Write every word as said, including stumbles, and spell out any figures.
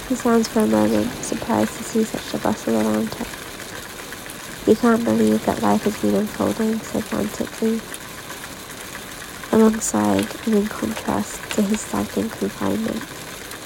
He sounds for a moment, surprised to see such a bustle around her. "You can't believe that life has been unfolding so frantically," alongside and in contrast to his stagnant confinement.